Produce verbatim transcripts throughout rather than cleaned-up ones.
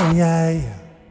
en jij.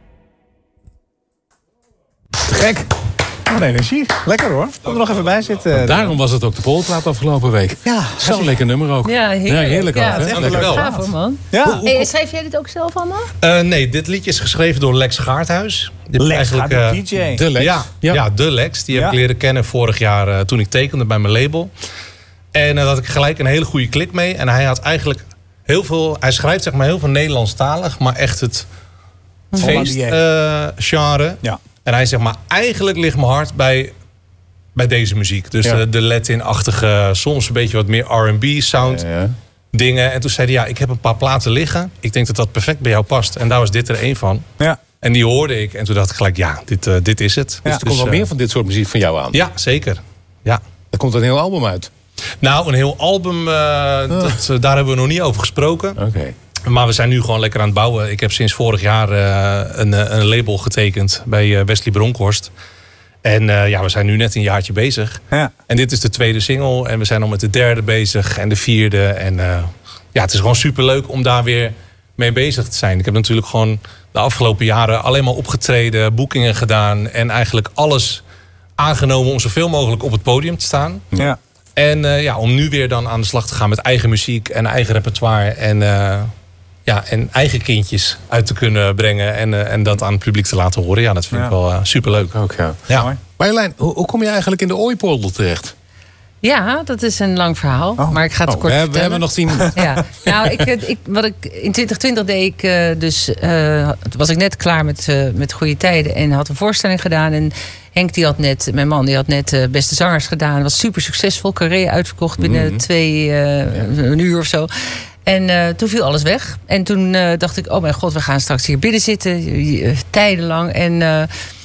Te gek. Wat energie. Lekker hoor. Kom er nog even bij zitten. Daarom was het ook de Polplaat afgelopen week. Ja. Zo'n lekker nummer ook. Ja, heerlijk. Ja, heerlijk ja, ook. het is Hè? echt Lekker wel wel. gaaf hoor, man. Ja. Hey, schrijf jij dit ook zelf allemaal? Uh, nee, dit liedje is geschreven door Lex Gaarthuis. Die Lex eigenlijk, Gaarthuis, uh, D J. De Lex. Ja, ja. ja, de Lex. Die heb Ja. ik leren kennen vorig jaar uh, toen ik tekende bij mijn label. En uh, daar had ik gelijk een hele goede klik mee. En hij had eigenlijk heel veel... Hij schrijft zeg maar heel veel Nederlandstalig, maar echt het feestgenre. Uh, genre. Ja. En hij zegt maar, eigenlijk ligt mijn hart bij, bij deze muziek. Dus Ja. de, de Latin-achtige, soms een beetje wat meer R en B sound. Ja, ja. Dingen. En toen zei hij, ja, ik heb een paar platen liggen. Ik denk dat dat perfect bij jou past. En daar was dit er één van. Ja. En die hoorde ik. En toen dacht ik gelijk, ja, dit, uh, dit is het. Ja. Er komt wel uh, meer van dit soort muziek van jou aan. Ja, zeker. Ja. Er komt een heel album uit. Nou, een heel album, uh, dat, uh, daar hebben we nog niet over gesproken. Oké. Okay. Maar we zijn nu gewoon lekker aan het bouwen. Ik heb sinds vorig jaar uh, een, een label getekend bij uh, Wesley Bronkhorst. En uh, ja, we zijn nu net een jaartje bezig. Ja. En dit is de tweede single. En we zijn al met de derde bezig en de vierde. En uh, ja, het is gewoon superleuk om daar weer mee bezig te zijn. Ik heb natuurlijk gewoon de afgelopen jaren alleen maar opgetreden, boekingen gedaan. En eigenlijk alles aangenomen om zoveel mogelijk op het podium te staan. Ja. En uh, ja, om nu weer dan aan de slag te gaan met eigen muziek en eigen repertoire. En, uh, ja, en eigen kindjes uit te kunnen brengen. En, uh, en dat aan het publiek te laten horen. Ja, dat vind Ja. ik wel uh, superleuk. Ook, ja. Ja. Marjolein, hoe, hoe kom je eigenlijk in de Ooipolder terecht? Ja, dat is een lang verhaal. Oh. Maar ik ga het Oh, kort we, hebben, we vertellen. hebben nog tien. Ja, nou, ik, ik, wat ik, in twintig twintig deed ik uh, dus... Uh, was ik net klaar met, uh, met Goede Tijden en had een voorstelling gedaan. En Henk, die had net, mijn man, die had net uh, Beste Zangers gedaan. Was super succesvol. Carré uitverkocht binnen Mm-hmm. twee, uh, ja. een uur of zo. En uh, toen viel alles weg. En toen uh, dacht ik, oh mijn god, we gaan straks hier binnen zitten. Uh, tijdenlang. En... Uh,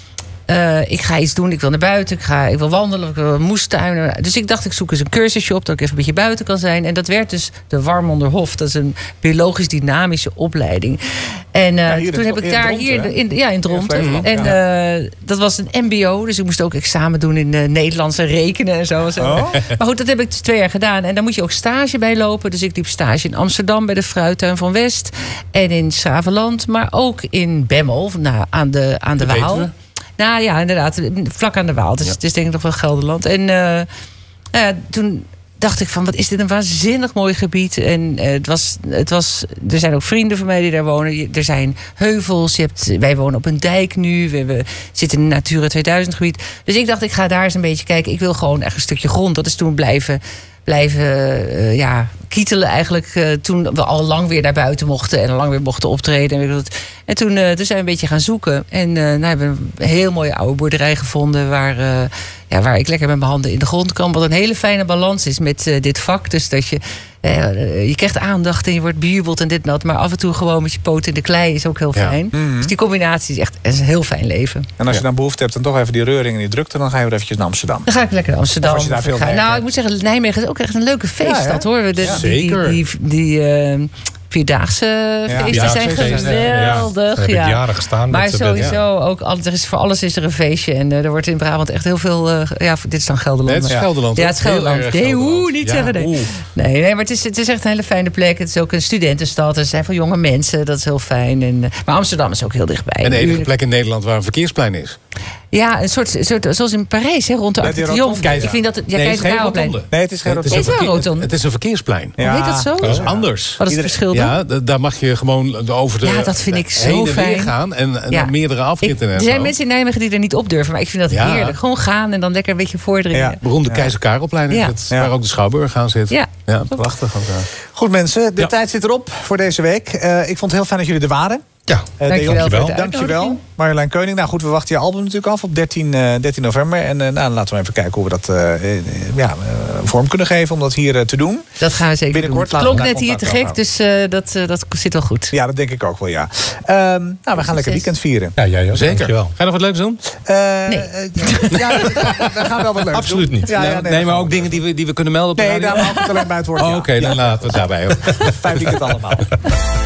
Uh, ik ga iets doen, ik wil naar buiten, ik, ga, ik wil wandelen, ik wil moestuinen. Dus ik dacht, ik zoek eens een cursusje op dat ik even een beetje buiten kan zijn. En dat werd dus de Warmonderhof. Dat is een biologisch dynamische opleiding. En uh, ja, toen heb ik daar hier, in, in, ja, in Dronten. Ja, en uh, dat was een mbo, dus ik moest ook examen doen in uh, Nederlands en rekenen en zo. zo. Oh. Maar goed, dat heb ik dus twee jaar gedaan. En daar moet je ook stage bij lopen. Dus ik liep stage in Amsterdam bij de Fruittuin van West. En in Schravenland, maar ook in Bemmel, nou, aan de, aan de, de Waal. Betere. Nou ja, inderdaad, vlak aan de Waal. Dus ja. Het is denk ik nog wel Gelderland. En uh, uh, toen dacht ik van, wat is dit een waanzinnig mooi gebied. En uh, het was, het was, er zijn ook vrienden van mij die daar wonen. Er zijn heuvels. Je hebt, wij wonen op een dijk nu. We, we zitten in een Natura tweeduizend gebied. Dus ik dacht, ik ga daar eens een beetje kijken. Ik wil gewoon echt een stukje grond. Dat is toen blijven... blijven uh, ja, kietelen eigenlijk. Uh, toen we al lang weer naar buiten mochten. En al lang weer mochten optreden. En, en toen, uh, toen zijn we een beetje gaan zoeken. En uh, nou, hebben we een heel mooie oude boerderij gevonden. Waar, uh, ja, waar ik lekker met mijn handen in de grond kan. Wat een hele fijne balans is met uh, dit vak. Dus dat je... Uh, je krijgt aandacht en je wordt bejubeld en dit en dat. Maar af en toe gewoon met je poot in de klei is ook heel fijn. Ja. Mm-hmm. Dus die combinatie is echt is een heel fijn leven. En als je dan behoefte hebt, dan toch even die reuring en die drukte... dan ga je weer eventjes naar Amsterdam. Dan ga ik lekker naar Amsterdam. Of als je daar veel ga, nou, ik moet zeggen, Nijmegen is ook echt een leuke feeststad, ja, hoor. De, ja, die, zeker. Die, die, die, uh, vierdaagse ja, feesten ja, zijn geweldig. Ja, ja. jaren gestaan. Maar met, sowieso, ja. ook, er is, voor alles is er een feestje. En uh, er wordt in Brabant echt heel veel... Uh, ja, dit is dan Gelderland. Nee, het is Gelderland. Ja, het is Gelderland. Nee, hoe niet ja, zeggen. Nee. nee, nee, maar het is, het is echt een hele fijne plek. Het is ook een studentenstad. Er zijn veel jonge mensen. Dat is heel fijn. En, uh, maar Amsterdam is ook heel dichtbij. En de enige plek in Nederland waar een verkeersplein is. Ja, een soort, soort zoals in Parijs, hè, rond de Arc de Triomphe. Ik vind dat het, ja, nee, het is geen rotonde. Nee, het is geen rotonde. Het is wel rotonde. Het is een verkeersplein. Ja. Heet dat zo? Dat is anders. Wat is het verschil dan? Ja, daar mag je gewoon over de ja, dat vind ik zo heen en fijn. weer gaan en, en ja. meerdere afritten. Ik, en er zijn zo. mensen in Nijmegen die er niet op durven, maar ik vind dat ja. heerlijk. Gewoon gaan en dan lekker een beetje voordringen. Ja. Beroemde ja. Keizer Karelplein, ja. het, waar ook de Schouwburg aan zit. Ja, ja prachtig. Ook, ja. Goed mensen, de ja. tijd zit erop voor deze week. Uh, ik vond het heel fijn dat jullie er waren. Ja, uh, dankjewel. Dankjewel, Marjolein Keuning. Nou goed, we wachten je album natuurlijk af op dertien november. En uh, nou, laten we even kijken hoe we dat uh, uh, ja, uh, vorm kunnen geven om dat hier uh, te doen. Dat gaan we zeker binnenkort doen. Het klonk net hier te gek, dus uh, dat, uh, dat zit wel goed. Ja, dat denk ik ook wel, ja. Um, nou, we gaan lekker weekend vieren. Ja, jij ook. Zeker. Dankjewel. Ga je nog wat leuks doen? Uh, nee. Uh, ja, we gaan wel wat leuks Absoluut doen. niet. Ja, ja, nee, nee, nee, maar ook dingen die we, die we kunnen melden op de nee, radio? daar mag ik het alleen bij het woord. Oh, ja. Oké, okay, dan ja. laten we het daarbij ook. Fijn weekend allemaal.